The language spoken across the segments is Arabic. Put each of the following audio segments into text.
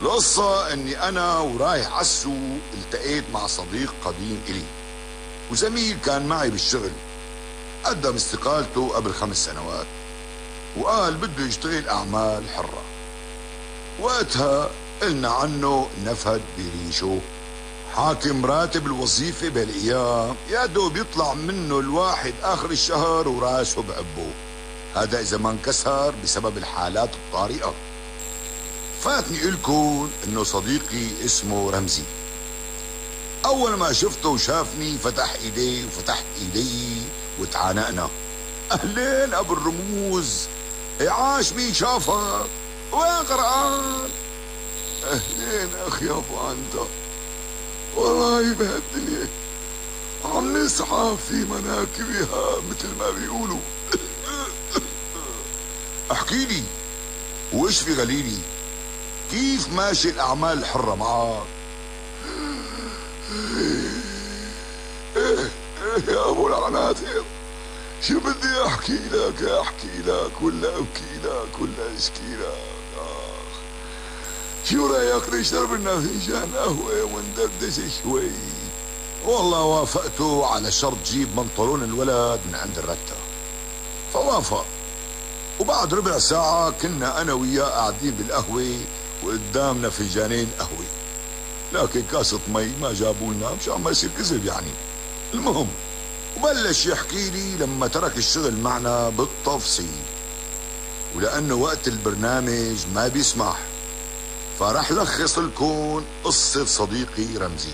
القصة اني انا ورايح عالسوق التقيت مع صديق قديم الي وزميل كان معي بالشغل. قدم استقالته قبل 5 سنوات وقال بده يشتغل اعمال حرة. وقتها قلنا عنه نفد بريشه، حاكم راتب الوظيفة بالايام يا دوب يطلع منه الواحد اخر الشهر وراسه بعبه، هذا اذا ما انكسر بسبب الحالات الطارئة. فاتني لكم انه صديقي اسمه رمزي. اول ما شفته وشافني فتح ايديه وفتحت ايدي وتعانقنا. اهلين ابو الرموز، عاش مين شافك؟ وين غرقان؟ اهلين اخ يابا انت، والله بهالدنيا عم نسعى في مناكبها مثل ما بيقولوا. احكي لي وايش في غليلي؟ كيف ماشي الاعمال الحرة معك؟ يا ابو العناتر، شو بدي احكي لك ولا ابكي لك ولا اشكي لك؟ شو رايك نشرب لنا فنجان قهوه وندردش شوي؟ والله وافقته على شرط جيب بنطلون الولد من عند الرتة، فوافق. وبعد ربع ساعة كنا أنا وياه قاعدين بالقهوة وقدامنا فنجانين قهوة، لكن كاسة مي ما جابوا لنا مشان ما يصير كذب يعني. المهم وبلش يحكي لي لما ترك الشغل معنا بالتفصيل، ولأنه وقت البرنامج ما بيسمح فرح لخص لكم قصة صديقي رمزي.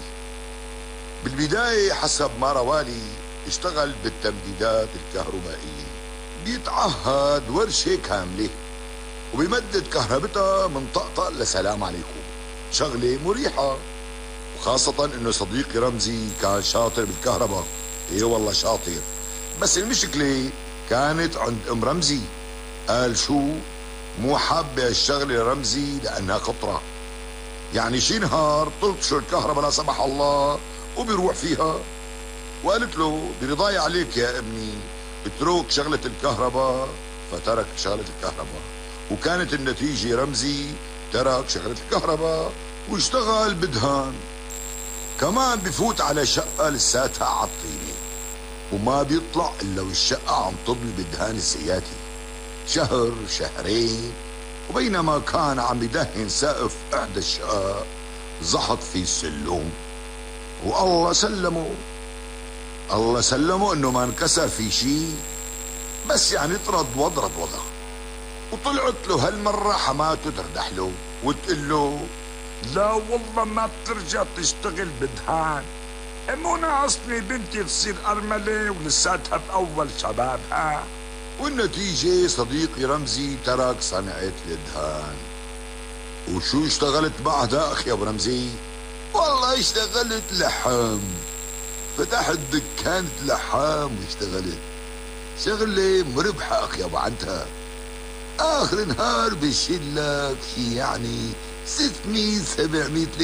بالبداية حسب ما روالي اشتغل بالتمديدات الكهربائية، بيتعهد ورشة كاملة وبيمدد كهربتها من طقطق لسلام عليكم، شغلة مريحة. وخاصة انه صديقي رمزي كان شاطر بالكهرباء، ايه والله شاطر، بس المشكلة كانت عند ام رمزي. قال شو؟ مو حابة الشغلة لرمزي لانها خطرة، يعني شي نهار تلطشوا الكهرباء لا سمح الله وبيروح فيها. وقالت له برضاي عليك يا ابني اترك شغلة الكهرباء، فترك شغلة الكهرباء، وكانت النتيجة رمزي ترك شغلة الكهرباء واشتغل بدهان. كمان بفوت على شقة لساتها عالطينة وما بيطلع الا والشقة عم تضوي بالدهان الزياتي. شهر شهرين وبينما كان عم يدهن سقف احدى الشقق زحط في السلم، والله سلمه، الله سلمه انه ما انكسر في شي، بس يعني طرد وضرب وضع. وطلعت له هالمرة حماته تردح له وتقول له لا والله ما بترجع تشتغل بدهان، مو ناقصني بنتي تصير أرملة ولساتها بأول شبابها. والنتيجة صديقي رمزي ترك صنعة الدهان. وشو اشتغلت بعدها اخي ابو رمزي؟ والله اشتغلت لحام، فتحت دكانة لحام واشتغلت شغلة مربحة اخي ابو عنتها. اخر نهار بشيل لك شي يعني 600 700